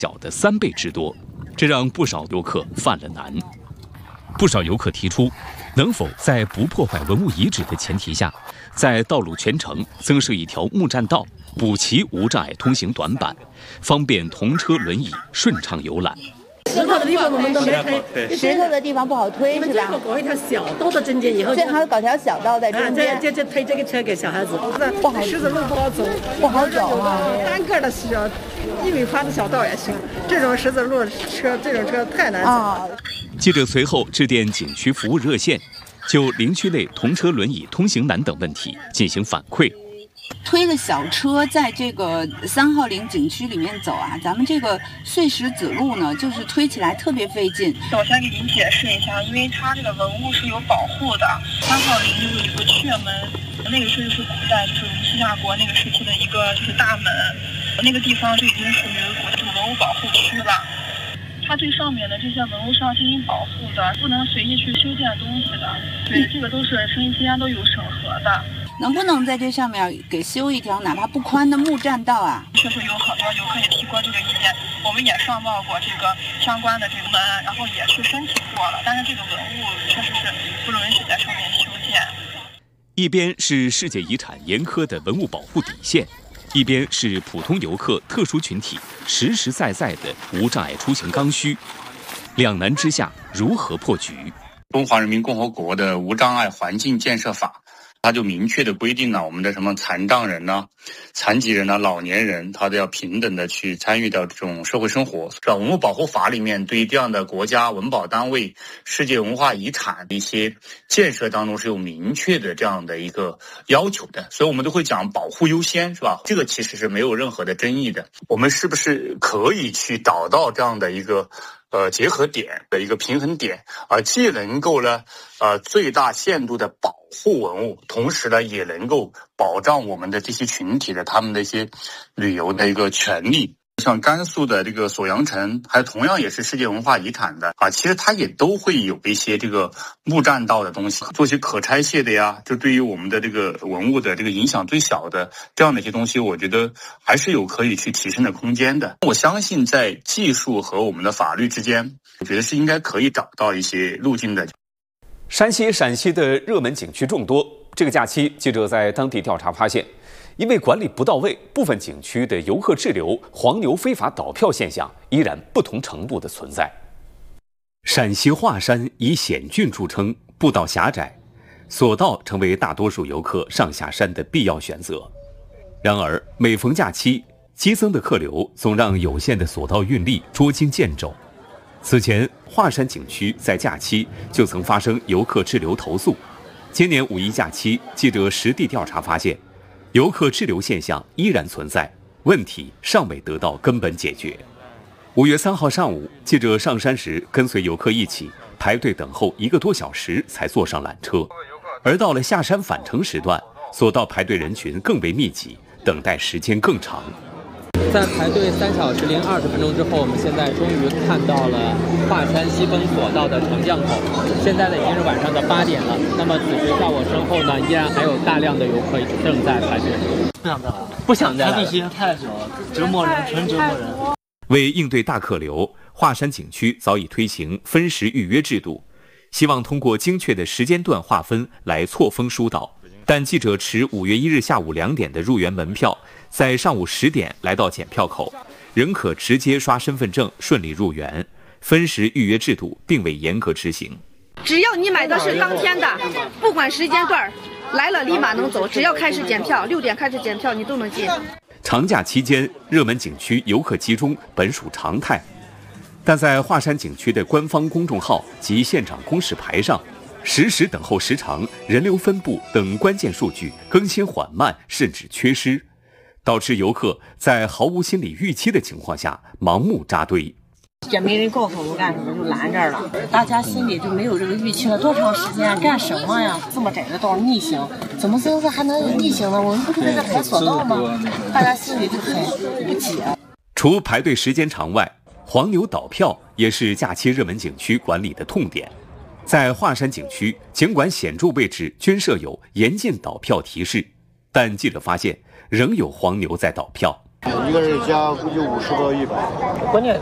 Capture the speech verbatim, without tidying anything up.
小的三倍之多，这让不少游客犯了难。不少游客提出，能否在不破坏文物遗址的前提下，在道路全程增设一条木栈道，补齐无障碍通行短板，方便童车轮椅顺畅游览。 石头的地方我们都没推，石头的地方不好推是吧？ 搞一条小道的中间以后， 最好搞条小道在中间， 就就推这个车给小孩子。 不好， 石子路不好走， 不好走啊。 单个的小一米宽的小道也行，这种石子路车这种车太难走了。 记者随后致电景区服务热线，就林区内童车轮椅通行难等问题进行反馈。 推了小车在这个三号岭景区里面走啊，咱们这个碎石子路呢，就是推起来特别费劲。 首先给您解释一下，因为它这个文物是有保护的。三号岭就是有个阙门，那个是是古代就是我们西夏国那个时期的一个就是大门，那个地方就已经属于国这个文物保护区了。它最上面的这些文物是要进行保护的，不能随意去修建东西的。对，这个都是生意期间都有审核的。 能不能在这上面给修一条哪怕不宽的木栈道啊？ 确实有很多游客也提过这个意见，我们也上报过这个相关的这个文案，然后也去申请过了，但是这个文物确实是不允许在上面修建。 一边是世界遗产严苛的文物保护底线，一边是普通游客特殊群体实实在在的无障碍出行刚需，两难之下如何破局？ 中华人民共和国的无障碍环境建设法，它就明确的规定了我们的什么残障人呢、啊、残疾人呢、啊、老年人，他都要平等的去参与到这种社会生活。在文物保护法里面，对于这样的国家文保单位、世界文化遗产的一些建设当中是有明确的这样的一个要求的，所以我们都会讲保护优先，是吧？这个其实是没有任何的争议的。我们是不是可以去找到这样的一个呃，结合点的一个平衡点，啊、呃，既能够呢，呃，最大限度的保护文物，同时呢，也能够保障我们的这些群体的他们的一些旅游的一个权利。像甘肃的这个锁阳城，还同样也是世界文化遗产的啊，其实它也都会有一些这个木栈道的东西，做些可拆卸的呀，就对于我们的这个文物的这个影响最小的这样的一些东西，我觉得还是有可以去提升的空间的。我相信在技术和我们的法律之间，我觉得是应该可以找到一些路径的。 山西、陕西的热门景区众多，这个假期记者在当地调查发现，因为管理不到位，部分景区的游客滞留、黄牛非法倒票现象依然不同程度的存在。陕西华山以险峻著称，步道狭窄，索道成为大多数游客上下山的必要选择。然而，每逢假期，激增的客流总让有限的索道运力捉襟见肘。此前，华山景区在假期就曾发生游客滞留投诉。今年五一假期，记者实地调查发现，游客滞留现象依然存在，问题尚未得到根本解决。五月三号上午，记者上山时跟随游客一起排队等候一个多小时才坐上缆车，而到了下山返程时段，索道排队人群更为密集，等待时间更长。 在排队三小时零二十分钟之后，我们现在终于看到了华山西峰索道的乘降口。现在呢已经是晚上的八点了。那么此时在我身后呢，依然还有大量的游客正在排队。 不想再来， 不想再来， 排队时间太久了，折磨人，纯折磨人。 为应对大客流，华山景区早已推行分时预约制度，希望通过精确的时间段划分来错峰疏导。但记者持五月一日下午两点的入园门票，在上午十点来到检票口，仍可直接刷身份证顺利入园。分时预约制度并未严格执行。 只要你买的是当天的，不管时间段，来了立马能走，只要开始检票，六点开始检票，你都能进。 长假期间，热门景区游客集中本属常态，但在华山景区的官方公众号及现场公示牌上，实时等候时长、人流分布等关键数据更新缓慢，甚至缺失，导致游客在毫无心理预期的情况下盲目扎堆。 也没人告诉我们干什么，就拦这儿了。大家心里就没有这个预期了，多长时间干什么呀？这么窄的道逆行，怎么这次还能逆行呢？我们不是在这排索道吗？大家心里就很不解。 除排队时间长外，黄牛倒票也是假期热门景区管理的痛点。在华山景区，尽管显著位置均设有严禁倒票提示，但记者发现仍有黄牛在倒票。 一个人加估计五十到一百。 关键